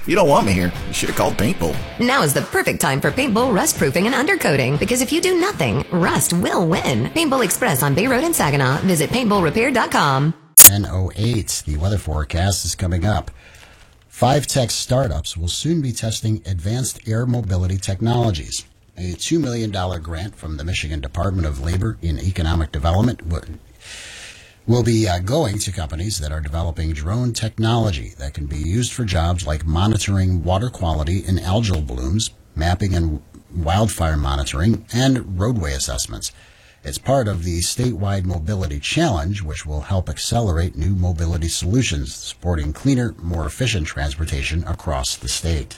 You don't want me here. You should have called Paintbull. Now is the perfect time for Paintbull rust proofing and undercoating, because if you do nothing, rust will win. Paintbull Express on Bay Road in Saginaw. Visit paintbullrepair.com. 10:08. The weather forecast is coming up. 5 tech startups will soon be testing advanced air mobility technologies. A $2 million grant from the Michigan Department of Labor and Economic Development will be going to companies that are developing drone technology that can be used for jobs like monitoring water quality in algal blooms, mapping and wildfire monitoring, and roadway assessments. It's part of the statewide mobility challenge, which will help accelerate new mobility solutions, supporting cleaner, more efficient transportation across the state.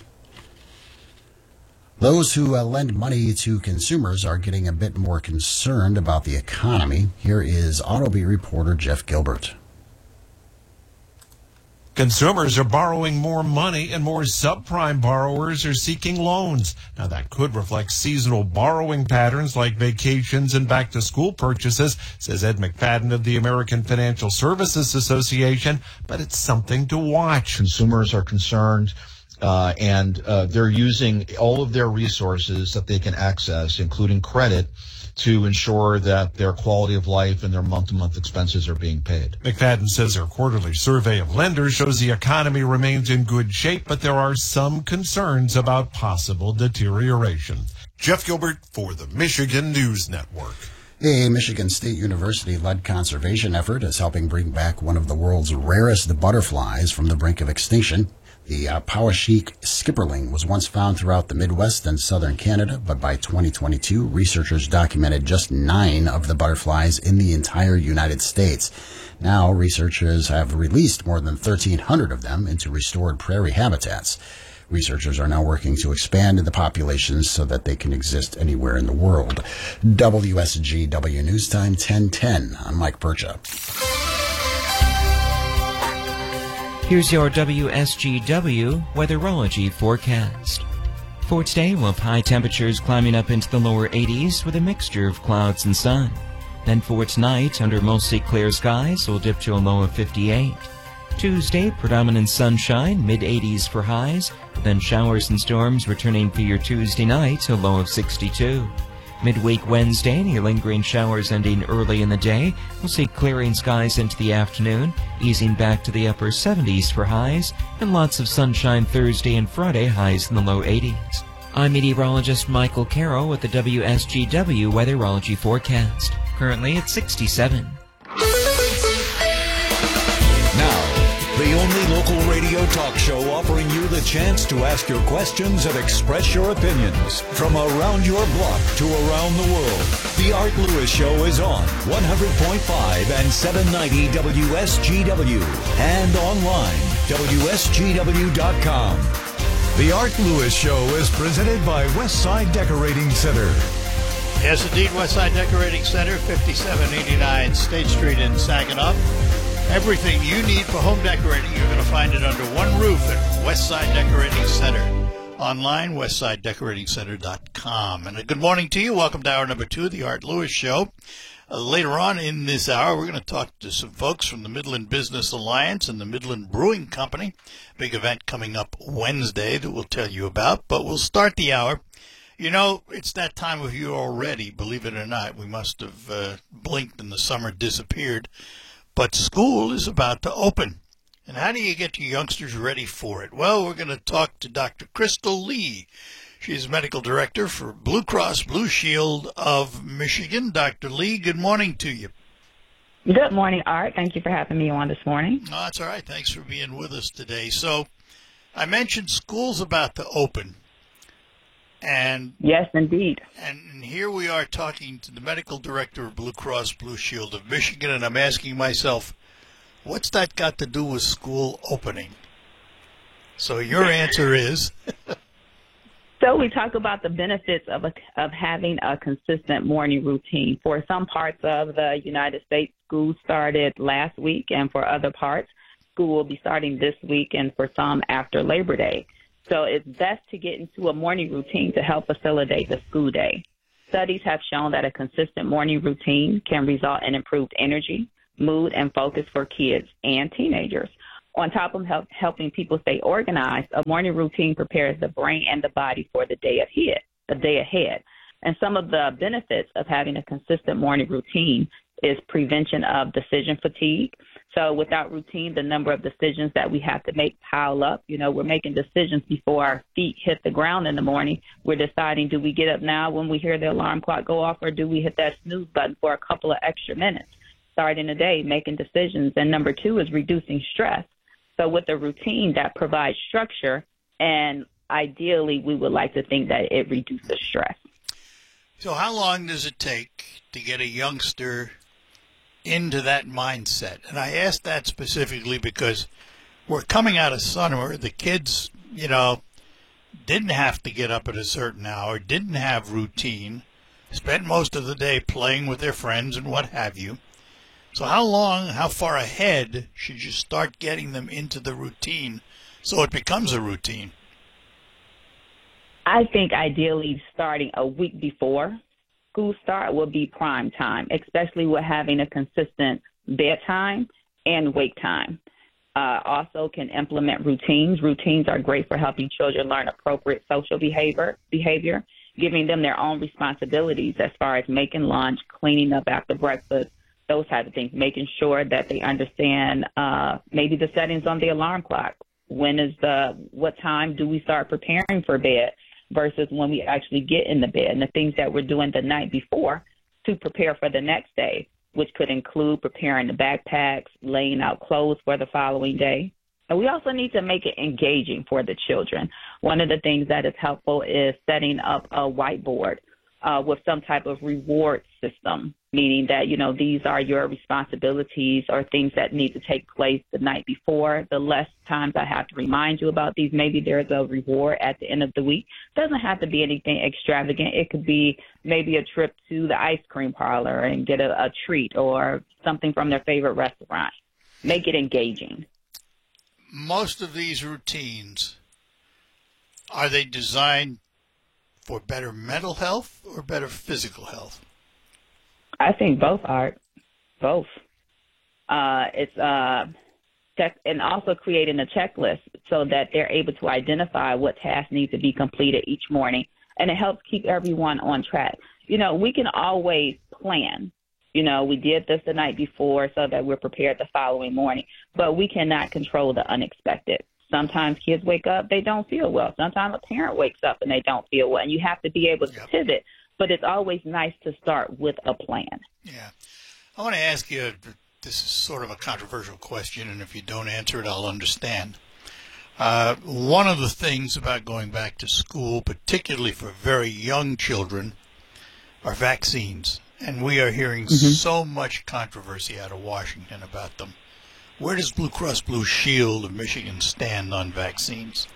Those who lend money to consumers are getting a bit more concerned about the economy. Here is Autobeat reporter Jeff Gilbert. Consumers are borrowing more money and more subprime borrowers are seeking loans. Now, that could reflect seasonal borrowing patterns like vacations and back-to-school purchases, says Ed McFadden of the American Financial Services Association, but it's something to watch. Consumers are concerned. And they're using all of their resources that they can access, including credit, to ensure that their quality of life and their month-to-month expenses are being paid. McFadden says their quarterly survey of lenders shows the economy remains in good shape, but there are some concerns about possible deterioration. Jeff Gilbert for the Michigan News Network. A Michigan State University-led conservation effort is helping bring back one of the world's rarest butterflies from the brink of extinction. The Poweshiek skipperling was once found throughout the Midwest and southern Canada, but by 2022, researchers documented just 9 of the butterflies in the entire United States. Now, researchers have released more than 1,300 of them into restored prairie habitats. Researchers are now working to expand the populations so that they can exist anywhere in the world. WSGW News Time 1010. I'm Mike Percha. Here's your WSGW weatherology forecast. For today, we'll have high temperatures climbing up into the lower 80s with a mixture of clouds and sun. Then for tonight, under mostly clear skies, we'll dip to a low of 58. Tuesday, predominant sunshine, mid-80s for highs, then showers and storms returning for your Tuesday night to a low of 62. Midweek Wednesday, near lingering showers ending early in the day. We'll see clearing skies into the afternoon, easing back to the upper 70s for highs, and lots of sunshine Thursday and Friday, highs in the low 80s. I'm meteorologist Michael Carroll with the WSGW weatherology forecast. Currently at 67. The only local radio talk show offering you the chance to ask your questions and express your opinions. From around your block to around the world, The Art Lewis Show is on 100.5 and 790 WSGW and online, WSGW.com. The Art Lewis Show is presented by Westside Decorating Center. Yes, indeed, Westside Decorating Center, 5789 State Street in Saginaw. Everything you need for home decorating, you're going to find it under one roof at Westside Decorating Center. Online, westsidedecoratingcenter.com. And a good morning to you. Welcome to hour number 2 of the Art Lewis Show. Later on in this hour, we're going to talk to some folks from the Midland Business Alliance and the Midland Brewing Company. Big event coming up Wednesday that we'll tell you about. But we'll start the hour. You know, it's that time of year already, believe it or not. We must have blinked and the summer disappeared. But school is about to open. And how do you get your youngsters ready for it? Well, we're going to talk to Dr. Crystal Lee. She's medical director for Blue Cross Blue Shield of Michigan. Dr. Lee, good morning to you. Good morning, Art. Thank you for having me on this morning. Oh, that's all right. Thanks for being with us today. So I mentioned school's about to open. And yes, indeed. And here we are talking to the medical director of Blue Cross Blue Shield of Michigan, and I'm asking myself, what's that got to do with school opening? So your answer is? So we talk about the benefits of having a consistent morning routine. For some parts of the United States, school started last week, and for other parts, school will be starting this week, and for some after Labor Day. So it's best to get into a morning routine to help facilitate the school day. Studies have shown that a consistent morning routine can result in improved energy, mood, and focus for kids and teenagers. On top of helping people stay organized, a morning routine prepares the brain and the body for the day ahead. And some of the benefits of having a consistent morning routine is prevention of decision fatigue. So without routine, the number of decisions that we have to make pile up. You know, we're making decisions before our feet hit the ground in the morning. We're deciding, do we get up now when we hear the alarm clock go off, or do we hit that snooze button for a couple of extra minutes? Starting the day, making decisions. And number two is reducing stress. So with a routine that provides structure, and ideally we would like to think that it reduces stress. So how long does it take to get a youngster into that mindset? And I ask that specifically because we're coming out of summer. The kids, you know, didn't have to get up at a certain hour, didn't have routine, spent most of the day playing with their friends and what have you. So how far ahead should you start getting them into the routine so it becomes a routine? I think ideally starting a week before school start will be prime time, especially with having a consistent bedtime and wake time. Also can implement routines. Routines are great for helping children learn appropriate social behavior, giving them their own responsibilities as far as making lunch, cleaning up after breakfast, those types of things, making sure that they understand maybe the settings on the alarm clock. What time do we start preparing for bed versus when we actually get in the bed, and the things that we're doing the night before to prepare for the next day, which could include preparing the backpacks, laying out clothes for the following day. And we also need to make it engaging for the children. One of the things that is helpful is setting up a whiteboard with some type of reward system, meaning that, you know, these are your responsibilities or things that need to take place the night before. The less times I have to remind you about these, maybe there's a reward at the end of the week. Doesn't have to be anything extravagant. It could be maybe a trip to the ice cream parlor and get a treat or something from their favorite restaurant. Make it engaging. Most of these routines, are they designed for better mental health or better physical health? I think both, Art. Both. It's and also creating a checklist so that they're able to identify what tasks need to be completed each morning, and it helps keep everyone on track. You know, we can always plan. You know, we did this the night before so that we're prepared the following morning, but we cannot control the unexpected. Sometimes kids wake up, they don't feel well. Sometimes a parent wakes up and they don't feel well, and you have to be able to pivot. But it's always nice to start with a plan. Yeah. I want to ask you, this is sort of a controversial question, and if you don't answer it, I'll understand. One of the things about going back to school, particularly for very young children, are vaccines. And we are hearing so much controversy out of Washington about them. Where does Blue Cross Blue Shield of Michigan stand on vaccines?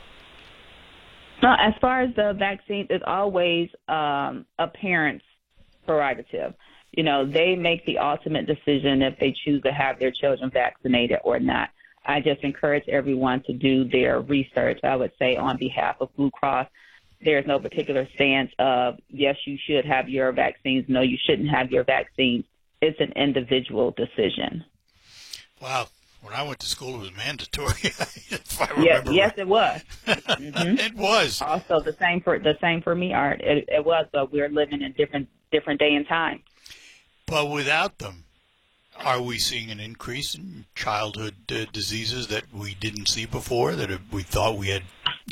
No, as far as the vaccines, it's always a parent's prerogative. You know, they make the ultimate decision if they choose to have their children vaccinated or not. I just encourage everyone to do their research. I would say on behalf of Blue Cross, there's no particular stance of, yes, you should have your vaccines, no, you shouldn't have your vaccines. It's an individual decision. Wow. When I went to school, it was mandatory. If I remember yes, right. It was. It was. Also, the same for me, Art. It was, but we're living in different day and time. But without them, are we seeing an increase in childhood diseases that we didn't see before, that we thought we had,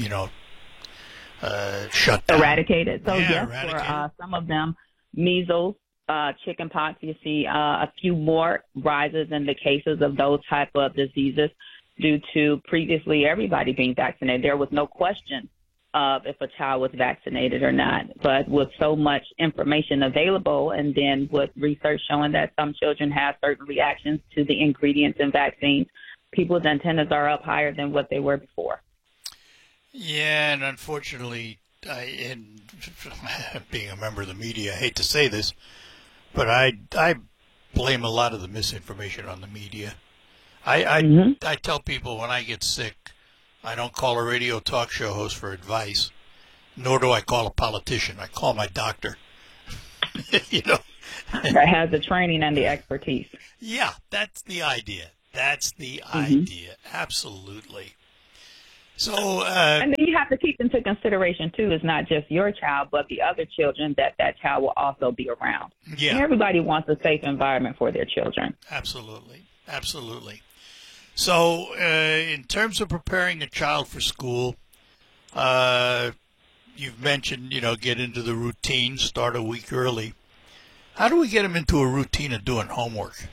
shut down? Eradicated. So yes, eradicated. For some of them, measles, chickenpox, you see a few more rises in the cases of those type of diseases due to previously everybody being vaccinated. There was no question of if a child was vaccinated or not. But with so much information available, and then with research showing that some children have certain reactions to the ingredients in vaccines, people's antennas are up higher than what they were before. Yeah, and unfortunately, and being a member of the media, I hate to say this, but I blame a lot of the misinformation on the media. I tell people when I get sick, I don't call a radio talk show host for advice, nor do I call a politician. I call my doctor. That has the training and the expertise. Yeah, that's the idea. That's the idea. Absolutely. So, and then you have to keep into consideration, too, it's not just your child, but the other children that child will also be around. Yeah. And everybody wants a safe environment for their children. Absolutely. Absolutely. So, in terms of preparing a child for school, you've mentioned, get into the routine, start a week early. How do we get them into a routine of doing homework?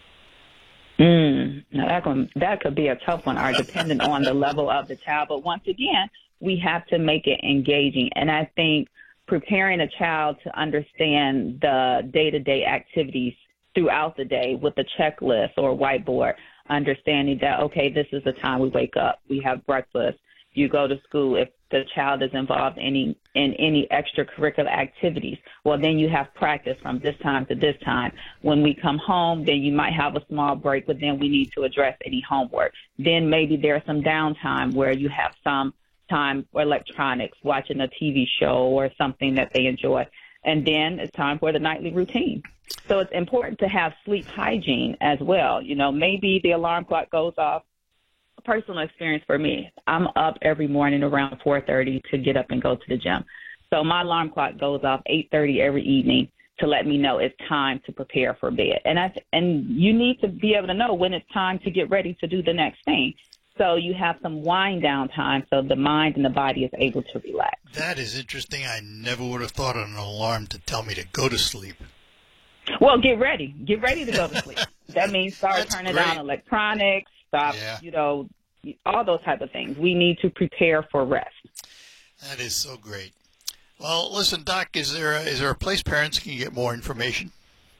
Now that could be a tough one, depending on the level of the child. But once again, we have to make it engaging. And I think preparing a child to understand the day-to-day activities throughout the day with a checklist or whiteboard, understanding that, okay, this is the time we wake up, we have breakfast, you go to school. If the child is involved in any extracurricular activities, well, then you have practice from this time to this time. When we come home, then you might have a small break, but then we need to address any homework. Then maybe there's some downtime where you have some time for electronics, watching a TV show or something that they enjoy. And then it's time for the nightly routine. So it's important to have sleep hygiene as well. Maybe the alarm clock goes off. Personal experience for me, I'm up every morning around 4:30 to get up and go to the gym. So my alarm clock goes off 8:30 every evening to let me know it's time to prepare for bed. And you need to be able to know when it's time to get ready to do the next thing. So you have some wind down time so the mind and the body is able to relax. That is interesting. I never would have thought of an alarm to tell me to go to sleep. Well, get ready. Get ready to go to sleep. That means start turning down electronics, stop, all those type of things. We need to prepare for rest. That is so great. Well, listen, Doc, is there a place parents can get more information?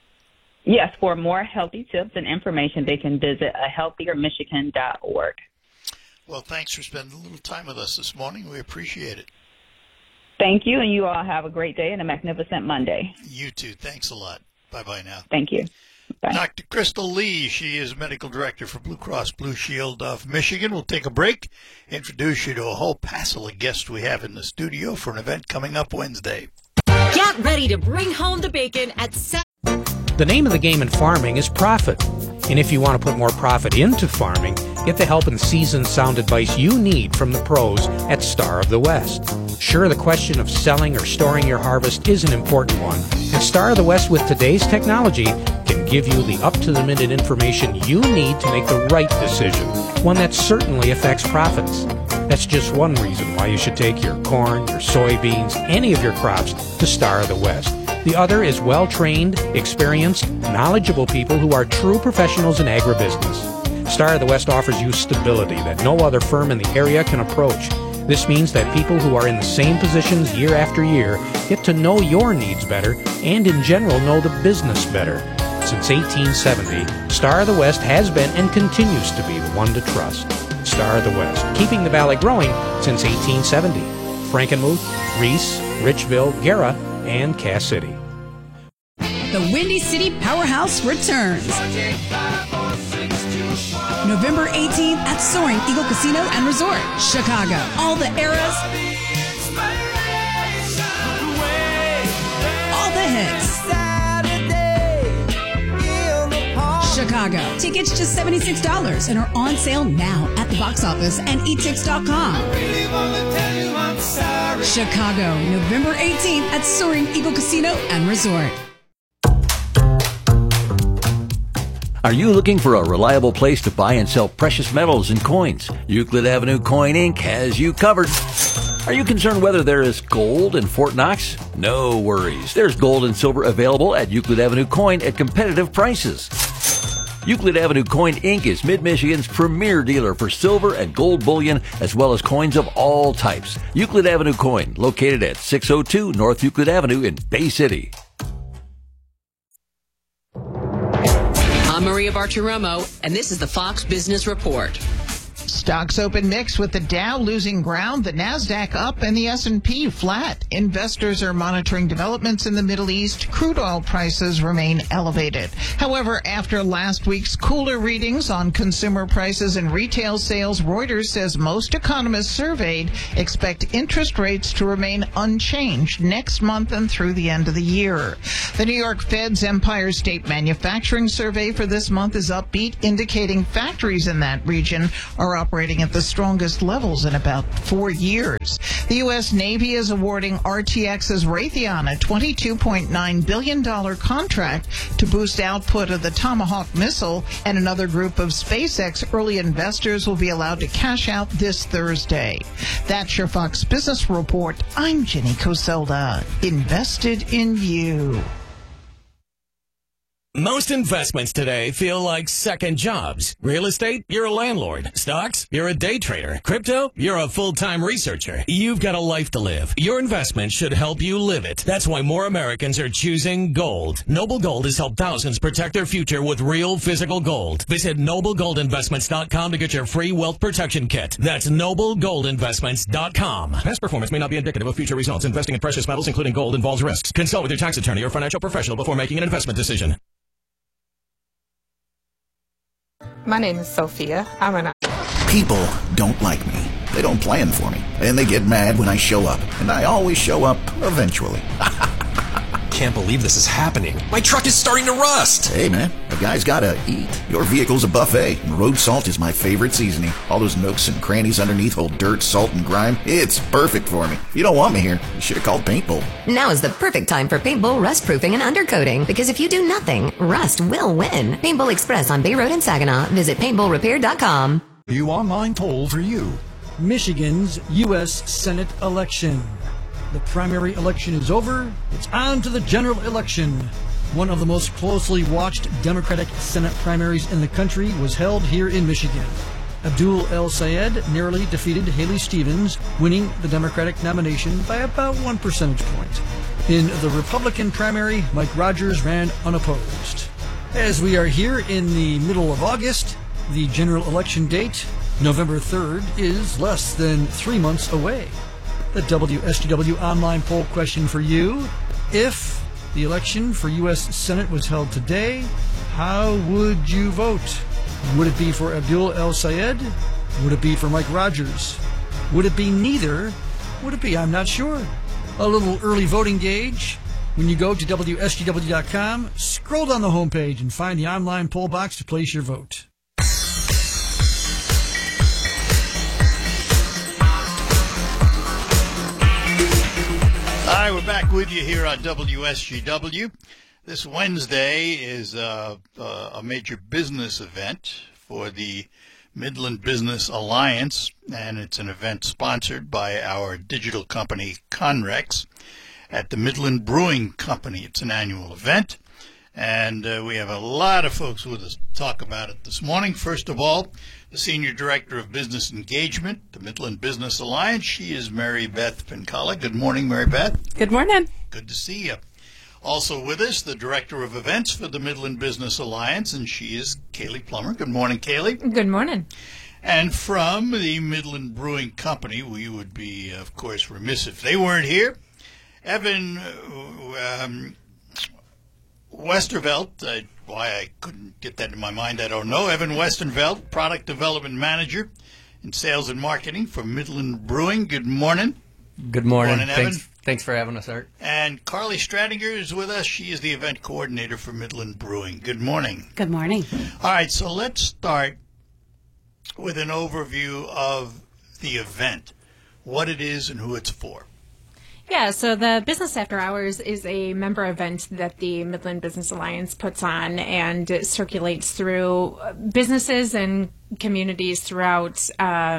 Yes, for more healthy tips and information, they can visit ahealthiermichigan.org. Well, thanks for spending a little time with us this morning. We appreciate it. Thank you, and you all have a great day and a magnificent Monday. You too. Thanks a lot. Bye-bye now. Thank you. Bye. Dr. Crystal Lee, she is Medical Director for Blue Cross Blue Shield of Michigan. We'll take a break, introduce you to a whole passel of guests we have in the studio for an event coming up Wednesday. Get ready to bring home the bacon at The name of the game in farming is profit. And if you want to put more profit into farming, get the help and seasoned sound advice you need from the pros at Star of the West. Sure, the question of selling or storing your harvest is an important one, and Star of the West with today's technology can give you the up-to-the-minute information you need to make the right decision, one that certainly affects profits. That's just one reason why you should take your corn, your soybeans, any of your crops to Star of the West. The other is well-trained, experienced, knowledgeable people who are true professionals in agribusiness. Star of the West offers you stability that no other firm in the area can approach. This means that people who are in the same positions year after year get to know your needs better and in general know the business better. Since 1870, Star of the West has been and continues to be the one to trust. Star of the West, keeping the valley growing since 1870. Frankenmuth, Reese, Richville, Guerra, and Cass City. The Windy City Powerhouse returns. November 18th at Soaring Eagle Casino and Resort, Chicago. All the eras, all the hits. Chicago. Tickets just $76 and are on sale now at the box office and etix.com. Chicago, November 18th at Soaring Eagle Casino and Resort. Are you looking for a reliable place to buy and sell precious metals and coins? Euclid Avenue Coin Inc. has you covered. Are you concerned whether there is gold in Fort Knox? No worries. There's gold and silver available at Euclid Avenue Coin at competitive prices. Euclid Avenue Coin Inc. is Mid-Michigan's premier dealer for silver and gold bullion, as well as coins of all types. Euclid Avenue Coin, located at 602 North Euclid Avenue in Bay City. I'm Maria Bartiromo, and this is the Fox Business Report. Stocks open mixed with the Dow losing ground, the Nasdaq up, and the S&P flat. Investors are monitoring developments in the Middle East. Crude oil prices remain elevated. However, after last week's cooler readings on consumer prices and retail sales, Reuters says most economists surveyed expect interest rates to remain unchanged next month and through the end of the year. The New York Fed's Empire State Manufacturing Survey for this month is upbeat, indicating factories in that region are operating at the strongest levels in about 4 years. The U.S. Navy is awarding RTX's Raytheon a $22.9 billion contract to boost output of the Tomahawk missile, and another group of SpaceX early investors will be allowed to cash out this Thursday. That's your Fox Business Report. I'm Jenny Coselda. Invested in you. Most investments today feel like second jobs. Real estate, you're a landlord. Stocks, you're a day trader. Crypto, you're a full-time researcher. You've got a life to live. Your investment should help you live it. That's why more Americans are choosing gold. Noble Gold has helped thousands protect their future with real physical gold. Visit NobleGoldInvestments.com to get your free wealth protection kit. That's NobleGoldInvestments.com. Past performance may not be indicative of future results. Investing in precious metals, including gold, involves risks. Consult with your tax attorney or financial professional before making an investment decision. My name is Sophia. People don't like me. They don't plan for me. And they get mad when I show up. And I always show up eventually. Can't believe this is happening. My truck is starting to rust. Hey, man, a guy's gotta eat. Your vehicle's a buffet, and road salt is my favorite seasoning. All those nooks and crannies underneath hold dirt, salt, and grime. It's perfect for me. If you don't want me here, you should have called Paintbull. Now is the perfect time for Paintbull rust proofing and undercoating, because if you do nothing, rust will win. Paintbull Express on Bay Road in Saginaw. Visit paintbullrepair.com. You online poll for you. Michigan's U.S. Senate election. The primary election is over. It's on to the general election. One of the most closely watched Democratic Senate primaries in the country was held here in Michigan. Abdul El Sayed narrowly defeated Haley Stevens, winning the Democratic nomination by about 1 percentage point. In the Republican primary, Mike Rogers ran unopposed. As we are here in the middle of August, the general election date, November 3rd, is less than 3 months away. The WSGW online poll question for you: if the election for U.S. Senate was held today, how would you vote? Would it be for Abdul El Sayed? Would it be for Mike Rogers? Would it be neither? Would it be, I'm not sure. A little early voting gauge. When you go to WSGW.com, scroll down the homepage and find the online poll box to place your vote. All right, we're back with you here on WSGW. This Wednesday is a major business event for the Midland Business Alliance, and it's an event sponsored by our digital company, Conrex, at the Midland Brewing Company. It's an annual event, and we have a lot of folks with us to talk about it this morning. First of all, the Senior Director of Business Engagement, the Midland Business Alliance. She is Mary Beth Pincala. Good morning, Mary Beth. Good morning. Good to see you. Also with us, the Director of Events for the Midland Business Alliance, and she is Kaylee Plummer. Good morning, Kaylee. Good morning. And from the Midland Brewing Company, we would be, of course, remiss if they weren't here. Evan Westervelt, why I couldn't get that in my mind, I don't know. Evan Westervelt, Product Development Manager in Sales and Marketing for Midland Brewing. Good morning. Good morning. Good morning, Evan. Thanks for having us, Art. And Carly Stradinger is with us. She is the event coordinator for Midland Brewing. Good morning. Good morning. All right, so let's start with an overview of the event, what it is and who it's for. Yeah, so the Business After Hours is a member event that the Midland Business Alliance puts on, and it circulates through businesses and communities throughout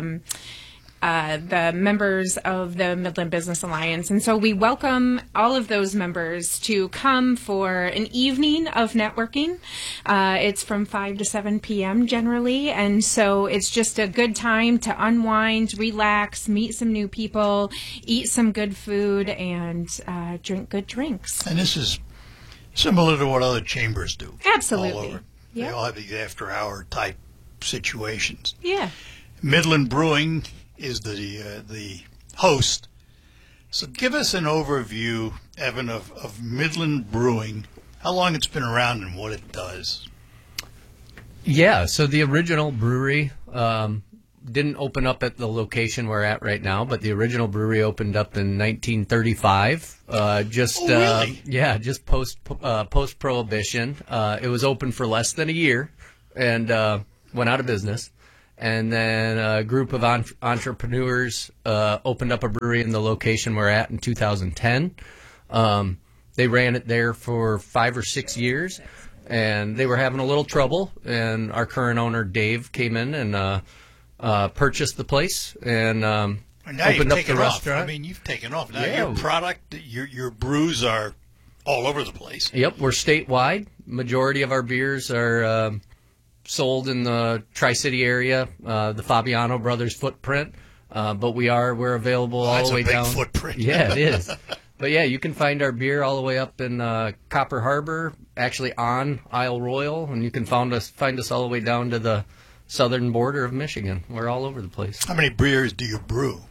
the members of the Midland Business Alliance. And so we welcome all of those members to come for an evening of networking. It's from 5 to 7 p.m. generally. And so it's just a good time to unwind, relax, meet some new people, eat some good food, and drink good drinks. And this is similar to what other chambers do. Absolutely. All over. They all have these after-hour type situations. Yeah. Midland Brewing is the host. So give us an overview, Evan, of Midland Brewing, how long it's been around and what it does. Yeah, so the original brewery didn't open up at the location we're at right now, but the original brewery opened up in 1935. Just post Prohibition. It was open for less than a year and went out of business. And then a group of entrepreneurs opened up a brewery in the location we're at in 2010. They ran it there for 5 or 6 years, and they were having a little trouble. And our current owner, Dave, came in and purchased the place and opened up the restaurant. I mean, you've taken off. Now, your product, your brews are all over the place. Yep, we're statewide. Majority of our beers are sold in the Tri-City area, the Fabiano Brothers footprint. But we're available all the way down. That's a big footprint. Yeah, it is. But yeah, you can find our beer all the way up in Copper Harbor, actually on Isle Royal, and you can find us all the way down to the southern border of Michigan. We're all over the place. How many beers do you brew?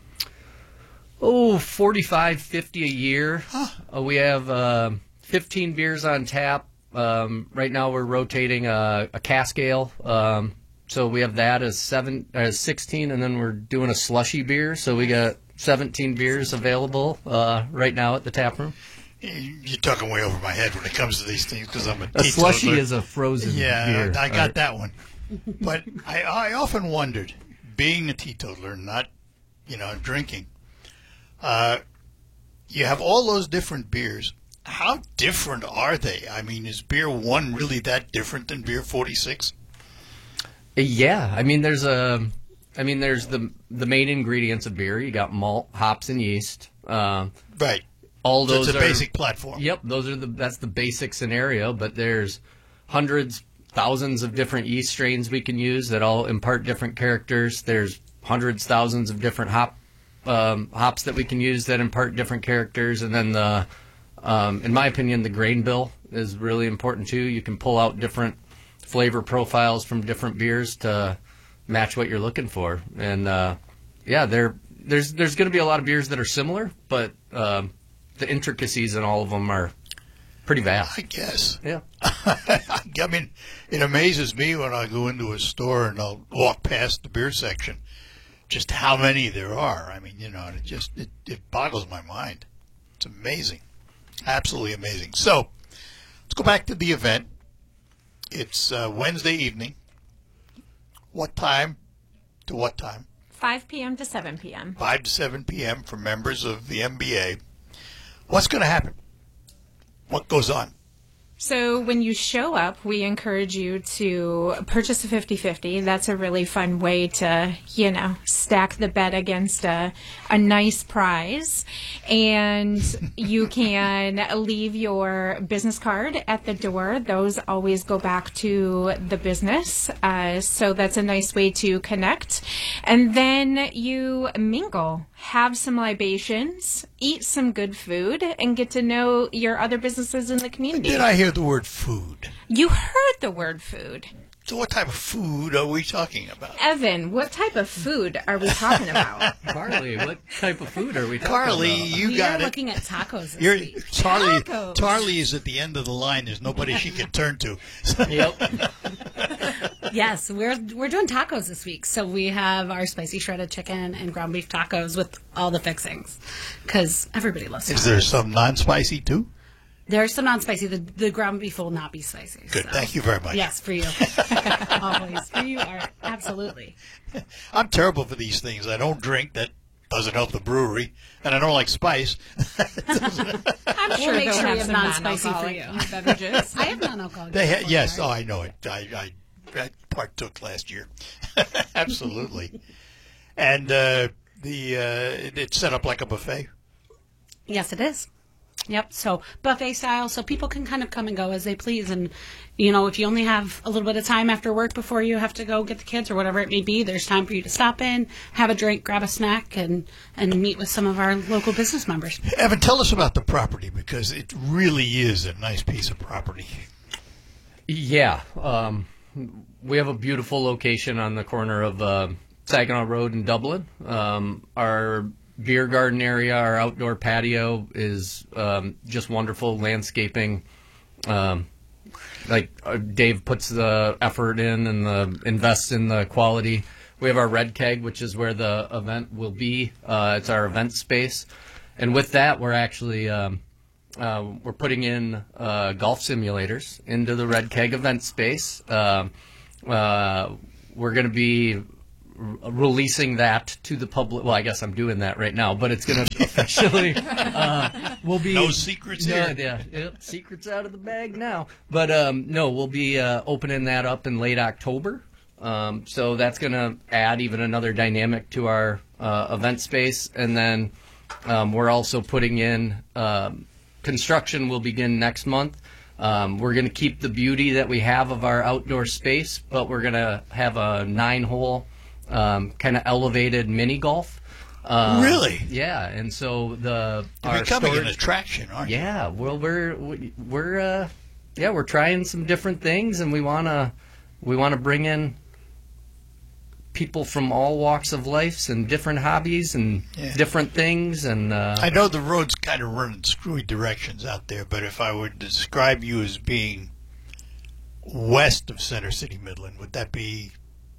45, 50 a year. Huh. We have 15 beers on tap. Right now we're rotating a cask ale. So we have that as 16, and then we're doing a slushy beer. So we got 17 beers available right now at the tap room. You're talking way over my head when it comes to these things because I'm a teetotaler. A slushy is a frozen beer. Yeah, I got that one. But I often wondered, being a teetotaler, not drinking, you have all those different beers. How different are they? I mean, is beer 1 really that different than beer 46? Yeah, I mean, there's the main ingredients of beer. You got malt, hops, and yeast. Right. All those so it's a basic platform. Yep, that's the basic scenario. But there's hundreds, thousands of different yeast strains we can use that all impart different characters. There's hundreds, thousands of different hops that we can use that impart different characters. And then in my opinion, the grain bill is really important too. You can pull out different flavor profiles from different beers to match what you're looking for. And there's going to be a lot of beers that are similar, but the intricacies in all of them are pretty vast. I guess. Yeah. I mean, it amazes me when I go into a store and I'll walk past the beer section, just how many there are. I mean, it boggles my mind. It's amazing. Absolutely amazing. So, let's go back to the event. It's Wednesday evening. What time to what time? 5 p.m. to 7 p.m. 5 to 7 p.m. for members of the MBA. What's going to happen? What goes on? So when you show up, we encourage you to purchase a 50/50. That's a really fun way to, stack the bet against a nice prize. And you can leave your business card at the door. Those always go back to the business. So that's a nice way to connect. And then you mingle, have some libations, eat some good food, and get to know your other businesses in the community. Did I hear the word food? You heard the word food. So what type of food are we talking about? Evan, what type of food are we talking about? Carly, what type of food are we talking about? Carly, you got it. We're looking at tacos this week. Charlie is at the end of the line. There's nobody she can turn to. Yep. Yes, we're doing tacos this week. So we have our spicy shredded chicken and ground beef tacos with all the fixings because everybody loves tacos. Is there some non-spicy too? There's some non-spicy. The ground beef will not be spicy. Good. So. Thank you very much. Yes, for you. Always. For you, Art. Absolutely. I'm terrible for these things. I don't drink. That doesn't help the brewery. And I don't like spice. I'm sure we'll make sure we have non-spicy for you. Beverages. I have non-alcoholic. Yes. Oh, I know it. I partook last year. Absolutely. And it's set up like a buffet? Yes, it is. Yep. So buffet style, so people can kind of come and go as they please. And, if you only have a little bit of time after work before you have to go get the kids or whatever it may be, there's time for you to stop in, have a drink, grab a snack, and meet with some of our local business members. Evan, tell us about the property because it really is a nice piece of property. Yeah. We have a beautiful location on the corner of Saginaw Road in Dublin. Our beer garden area, our outdoor patio is just wonderful landscaping. Dave puts the effort in and invests in the quality. We have our Red Keg, which is where the event will be. It's our event space. And with that, we're actually we're putting in golf simulators into the Red Keg event space. We're going to be releasing that to the public. Well, I guess I'm doing that right now, but it's going to officially will be no secrets here. Yeah, secrets out of the bag now. But no, we'll be opening that up in late October. So that's going to add even another dynamic to our event space. And then we're also putting in construction will begin next month. We're going to keep the beauty that we have of our outdoor space, but we're going to have a 9-hole kind of elevated mini golf. Really? Yeah, and so you're becoming an attraction, aren't you? Yeah, well, we're trying some different things, and we want to bring in people from all walks of life and different hobbies and different things. And I know the road's kind of running screwy directions out there, but if I were to describe you as being west of Center City, Midland, would that be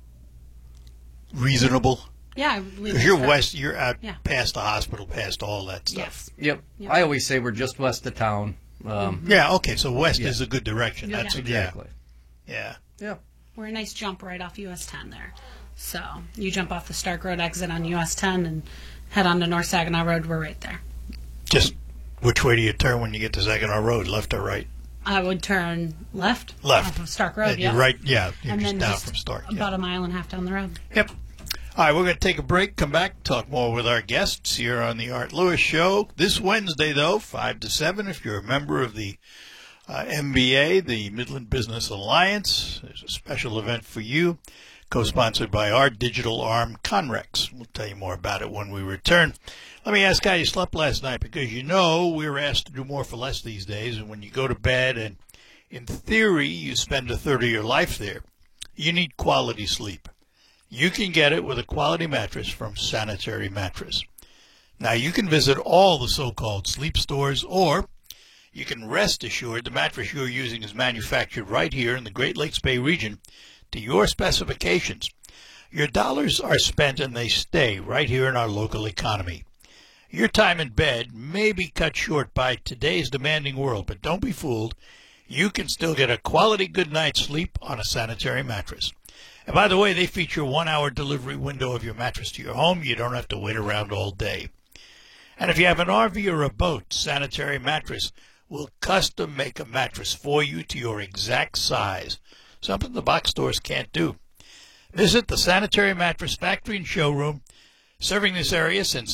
reasonable? Yeah, I believe because you're so. west, you're out past the hospital, past all that stuff. Yep. I always say we're just west of town. Yeah, okay, so west is a good direction. That's exactly. Yeah. We're a nice jump right off US 10 there. So you jump off the Stark Road exit on US 10 and head on to North Saginaw Road. We're right there. Just which way do you turn when you get to Saginaw Road, left or right? I would turn left. Left. Off of Stark Road, You're right, you're and just then down just from Stark. about a mile and a half down the road. Yep. All right, we're going to take a break, come back, talk more with our guests here on the Art Lewis Show. This Wednesday, though, 5 to 7, if you're a member of the MBA, the Midland Business Alliance, there's a special event for you, co-sponsored by our digital arm, Conrex. We'll tell you more about it when we return. Let me ask how you slept last night, because you know we're asked to do more for less these days, and when you go to bed and, in theory, you spend a third of your life there, you need quality sleep. You can get it with a quality mattress from Sanitary Mattress. Now, you can visit all the so-called sleep stores, or you can rest assured the mattress you're using is manufactured right here in the Great Lakes Bay region to your specifications. Your dollars are spent and they stay right here in our local economy. Your time in bed may be cut short by today's demanding world, but don't be fooled. You can still get a quality good night's sleep on a Sanitary Mattress. And by the way, they feature a 1-hour delivery window of your mattress to your home. You don't have to wait around all day. And if you have an RV or a boat, Sanitary Mattress will custom make a mattress for you to your exact size, something the box stores can't do. Visit the Sanitary Mattress Factory and Showroom, serving this area since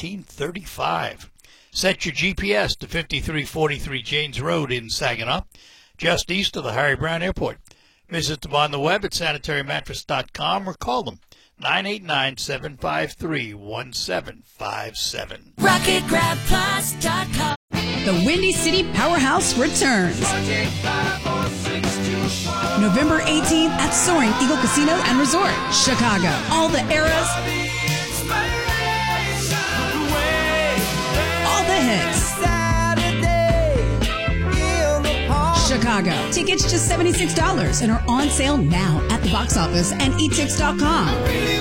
1935. Set your GPS to 5343 Janes Road in Saginaw, just east of the Harry Brown Airport. Visit them on the web at sanitarymattress.com or call them 989-753-1757. RocketGrabPlus.com. The Windy City Powerhouse returns. November 18th at Soaring Eagle Casino and Resort, Chicago. All the eras, all the hits. Chicago. Tickets just $76 and are on sale now at the box office and etix.com.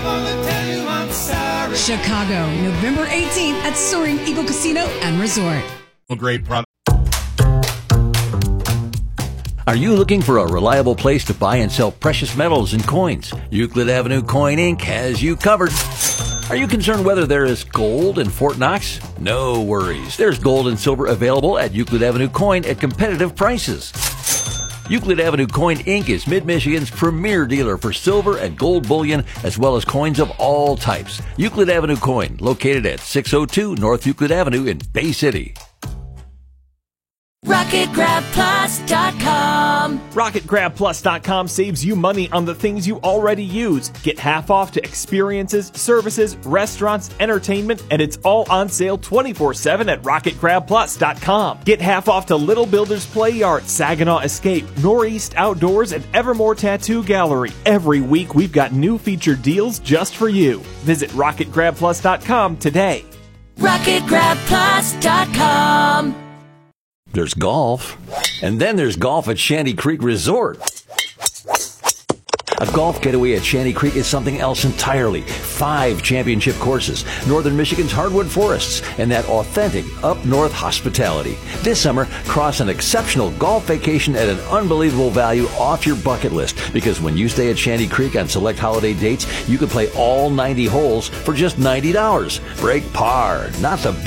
Chicago, November 18th at Soaring Eagle Casino and Resort. Great product. Are you looking for a reliable place to buy and sell precious metals and coins? Euclid Avenue Coin Inc. has you covered. Are you concerned whether there is gold in Fort Knox? No worries. There's gold and silver available at Euclid Avenue Coin at competitive prices. Euclid Avenue Coin Inc. is Mid-Michigan's premier dealer for silver and gold bullion, as well as coins of all types. Euclid Avenue Coin, located at 602 North Euclid Avenue in Bay City. RocketGrabPlus.com. RocketGrabPlus.com saves you money on the things you already use. Get half off to experiences, services, restaurants, entertainment, and it's all on sale 24/7 at RocketGrabPlus.com. Get half off to Little Builders Play Yard, Saginaw Escape, Northeast Outdoors, and Evermore Tattoo Gallery. Every week we've got new featured deals just for you. Visit RocketGrabPlus.com today. RocketGrabPlus.com. There's golf, and then there's golf at Shanty Creek Resort. A golf getaway at Shanty Creek is something else entirely. 5 championship courses, Northern Michigan's hardwood forests, and that authentic up-north hospitality. This summer, cross an exceptional golf vacation at an unbelievable value off your bucket list. Because when you stay at Shanty Creek on select holiday dates, you can play all 90 holes for just $90. Break par, not the